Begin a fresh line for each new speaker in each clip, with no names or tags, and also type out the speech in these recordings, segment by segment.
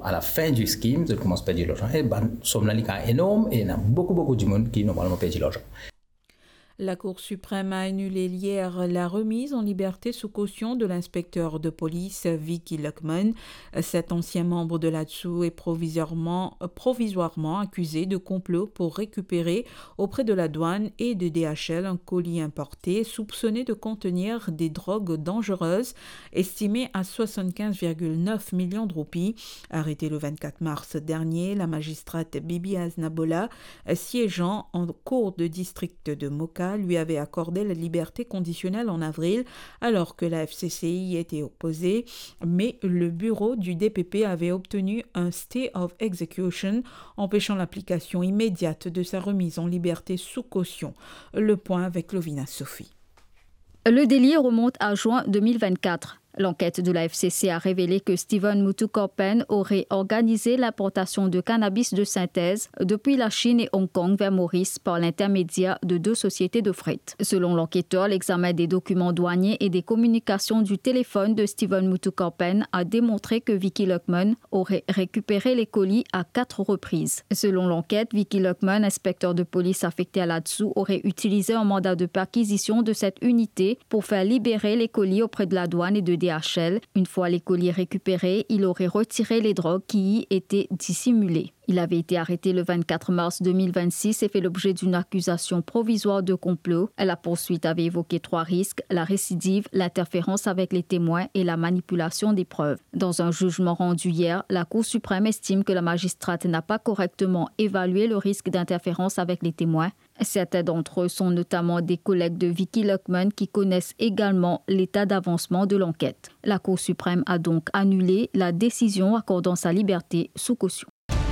à la fin du scheme, ils commencent à perdre l'argent. Et somme là, est énorme et il y a beaucoup de monde qui normalement perd l'argent.
La Cour suprême a annulé hier la remise en liberté sous caution de l'inspecteur de police Vicky Luckman. Cet ancien membre de l'ADSU est provisoirement accusé de complot pour récupérer auprès de la douane et de DHL un colis importé soupçonné de contenir des drogues dangereuses estimées à 75,9 millions de roupies. Arrêtée le 24 mars dernier, la magistrate Bibi Aznabola, siégeant en cour de district de Moka, lui avait accordé la liberté conditionnelle en avril, alors que la FCCI était opposée, mais le bureau du DPP avait obtenu un stay of execution, empêchant l'application immédiate de sa remise en liberté sous caution. Le point avec Lovina Sophie.
Le délit remonte à juin 2024. L'enquête de la FCC a révélé que Stephen Mutukorpen aurait organisé l'importation de cannabis de synthèse depuis la Chine et Hong Kong vers Maurice par l'intermédiaire de 2 sociétés de fret. Selon l'enquêteur, l'examen des documents douaniers et des communications du téléphone de Stephen Mutukorpen a démontré que Vicky Luckman aurait récupéré les colis à 4 reprises. Selon l'enquête, Vicky Luckman, inspecteur de police affecté à l'ADSU, aurait utilisé un mandat de perquisition de cette unité pour faire libérer les colis auprès de la douane et de DHL. Une fois les colis récupérés, il aurait retiré les drogues qui y étaient dissimulées. Il avait été arrêté le 24 mars 2026 et fait l'objet d'une accusation provisoire de complot. La poursuite avait évoqué 3 risques: la récidive, l'interférence avec les témoins et la manipulation des preuves. Dans un jugement rendu hier, la Cour suprême estime que la magistrate n'a pas correctement évalué le risque d'interférence avec les témoins. Certains d'entre eux sont notamment des collègues de Vicky Luckman qui connaissent également l'état d'avancement de l'enquête. La Cour suprême a donc annulé la décision accordant sa liberté sous caution.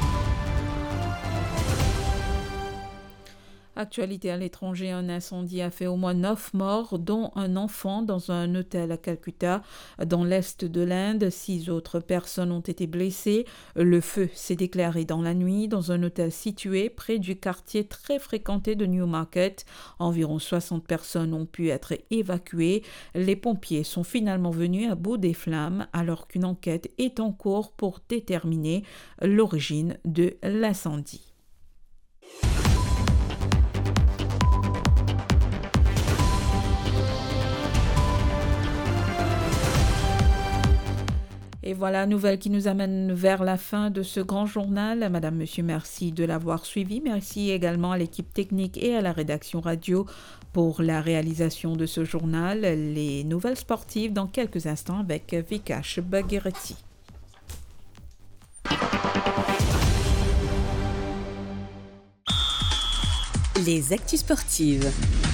Actualité à l'étranger, un incendie a fait au moins 9 morts, dont un enfant dans un hôtel à Calcutta, dans l'est de l'Inde. 6 autres personnes ont été blessées. Le feu s'est déclaré dans la nuit dans un hôtel situé près du quartier très fréquenté de Newmarket. Environ 60 personnes ont pu être évacuées. Les pompiers sont finalement venus à bout des flammes alors qu'une enquête est en cours pour déterminer l'origine de l'incendie. Et voilà, nouvelle qui nous amène vers la fin de ce grand journal. Madame, monsieur, merci de l'avoir suivi. Merci également à l'équipe technique et à la rédaction radio pour la réalisation de ce journal. Les nouvelles sportives dans quelques instants avec Vikash Bagherati.
Les actus sportives.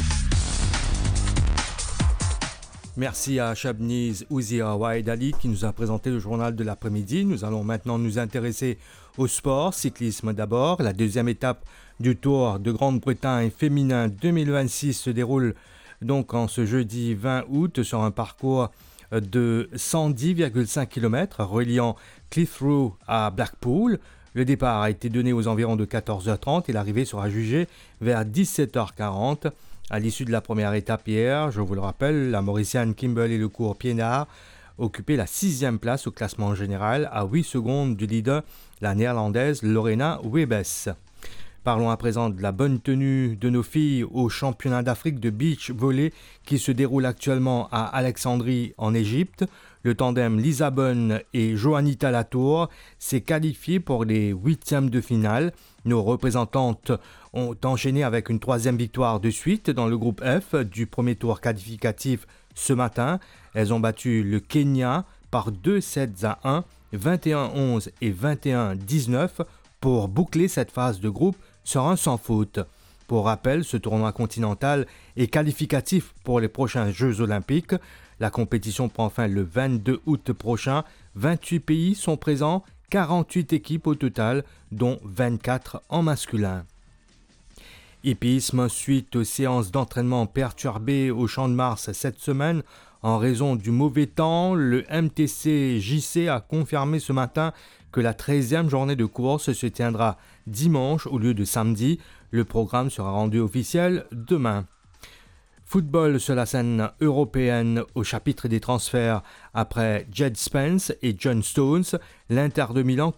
Merci à Shabniz Ouzia Waïdali qui nous a présenté le journal de l'après-midi. Nous allons maintenant nous intéresser au sport, cyclisme d'abord. La deuxième étape du Tour de Grande-Bretagne féminin 2026 se déroule donc en ce jeudi 20 août sur un parcours de 110,5 km reliant Clitheroe à Blackpool. Le départ a été donné aux environs de 14h30 et l'arrivée sera jugée vers 17h40. À l'issue de la première étape hier, je vous le rappelle, la Mauricienne Kimberley Lecourt-Pienard occupait la 6e place au classement général à 8 secondes du leader, la néerlandaise Lorena Wiebes. Parlons à présent de la bonne tenue de nos filles au championnat d'Afrique de beach volley qui se déroule actuellement à Alexandrie en Égypte. Le tandem Lisa Bonne et Joanita Latour s'est qualifié pour les 8e de finale. Nos représentantes ont enchaîné avec une 3e victoire de suite dans le groupe F du premier tour qualificatif ce matin. Elles ont battu le Kenya par 2-7-1, 21-11 et 21-19 pour boucler cette phase de groupe sur un sans faute. Pour rappel, ce tournoi continental est qualificatif pour les prochains Jeux olympiques. La compétition prend fin le 22 août prochain. 28 pays sont présents, 48 équipes au total, dont 24 en masculin. Hippisme, suite aux séances d'entraînement perturbées au Champ de Mars cette semaine en raison du mauvais temps, le MTC JC a confirmé ce matin que la 13e journée de course se tiendra dimanche au lieu de samedi. Le programme sera rendu officiel demain. Football sur la scène européenne au chapitre des transferts après Jed Spence et John Stones. L'Inter de Milan